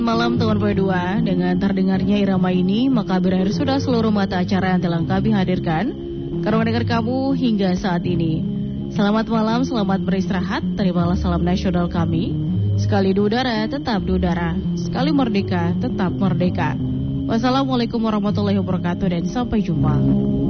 Malam tahun berdua dengan terdengarnya irama ini, maka berakhir sudah seluruh mata acara yang telah kami hadirkan karena mendengar kamu hingga saat ini. Selamat malam, selamat beristirahat. Terimalah salam nasional kami. Sekali di udara, tetap di udara. Sekali merdeka, tetap merdeka. Wassalamualaikum warahmatullahi wabarakatuh dan sampai jumpa.